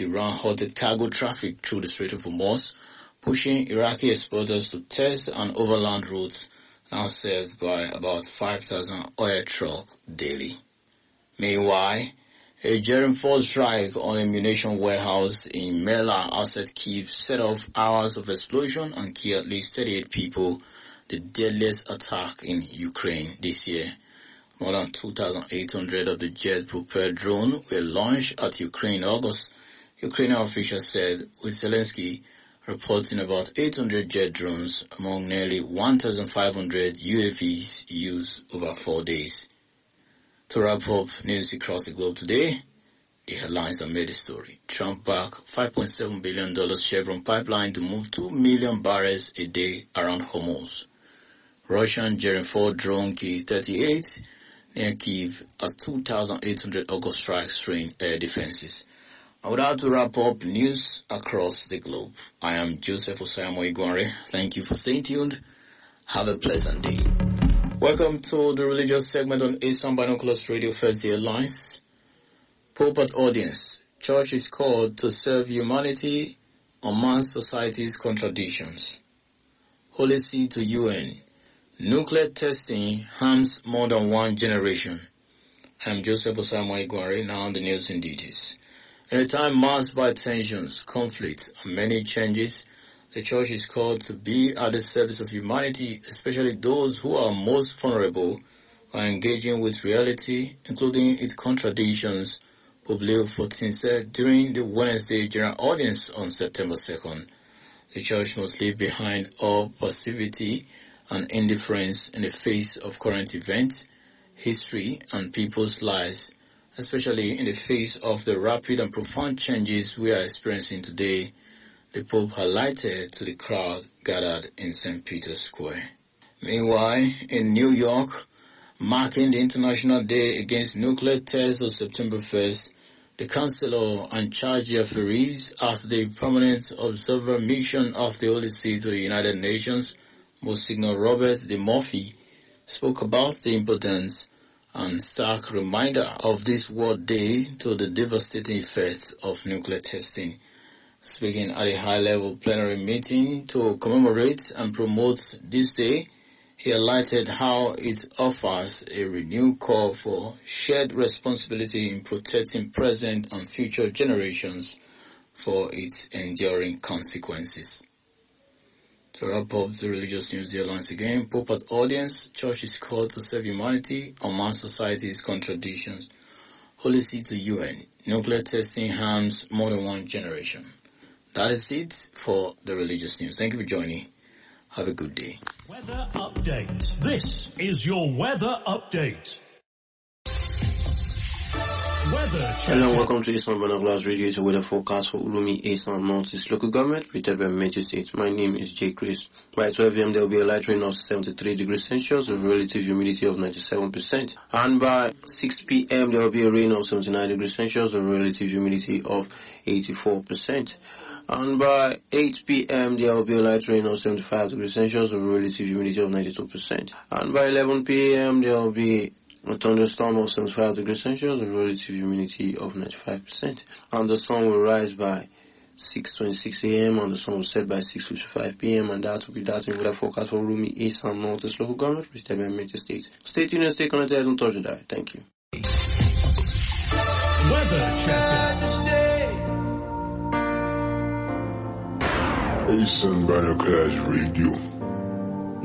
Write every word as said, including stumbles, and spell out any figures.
Iran halted cargo traffic through the Strait of Hormuz, pushing Iraqi exporters to test an overland route now served by about five thousand oil trucks daily. Meanwhile, a Jerem force strike on a munition warehouse in Mela outside Kyiv set off hours of explosion and killed at least thirty-eight people, the deadliest attack in Ukraine this year. More than two thousand eight hundred of the jet-propelled drones were launched at Ukraine in August, Ukrainian officials said, with Zelensky reporting about eight hundred jet drones among nearly one thousand five hundred U A Vs used over four days. To wrap up news across the globe today, the headlines that made the story. Trump back five point seven billion dollars Chevron pipeline to move two million barrels a day around Hormuz. Russian Jerem four drone K thirty-eight near Kyiv as two thousand eight hundred August strikes strain air defenses. I would have to wrap up news across the globe. I am Joseph Osayamo Igwanre. Thank you for staying tuned. Have a pleasant day. Welcome to the religious segment on Asian Binoculars Radio First Day Alliance. Pope at audience. Church is called to serve humanity on man's society's contradictions. Holy See to U N. Nuclear testing harms more than one generation. I am Joseph Osayamo Igwanre. Now on the news in details. In a time marked by tensions, conflict, and many changes, the church is called to be at the service of humanity, especially those who are most vulnerable, by engaging with reality, including its contradictions, Pope Leo the fourteenth said during the Wednesday General Audience on September second. The church must leave behind all passivity and indifference in the face of current events, history, and people's lives, especially in the face of the rapid and profound changes we are experiencing today, the Pope highlighted to the crowd gathered in Saint Peter's Square. Meanwhile, in New York, marking the International Day Against Nuclear Tests on September first, the Chancellor and Charge d'Affaires of the Permanent Observer Mission of the Holy See to the United Nations, Monsignor Robert de Murphy, spoke about the importance and stark reminder of this World Day to the devastating effects of nuclear testing. Speaking at a high-level plenary meeting to commemorate and promote this day, he highlighted how it offers a renewed call for shared responsibility in protecting present and future generations for its enduring consequences. To wrap up the religious news here once again, Pope at audience, church is called to serve humanity on man's society's contradictions. Holy See to U N, nuclear testing harms more than one generation. That is it for the religious news. Thank you for joining. Have a good day. Weather update. This is your weather update. Weather check. Hello and welcome to Eastern Binoculars Radio. It's a weather forecast for Ulumi, Eastern Northeast Local Government, rated by Major State. My name is Jay Chris. By twelve a m there will be a light rain of seventy-three degrees Celsius with relative humidity of ninety-seven percent. And by six p m there will be a rain of seventy-nine degrees Celsius with relative humidity of eighty-four percent. And by eight p m there will be a light rain of seventy-five degrees Celsius with relative humidity of ninety-two percent. And by eleven p m there will be a thunderstorm of seventy-five degrees Celsius with relative humidity of ninety-five percent. And the sun will rise by six twenty-six a m and the sun will set by six fifty-five p m And that will be that in weather forecast for Rumi, East and Northeast Local Government, rated by Major State. Stay tuned and stay connected and don't touch the dial. Thank you. Weather check. Asian Binoculars Radio.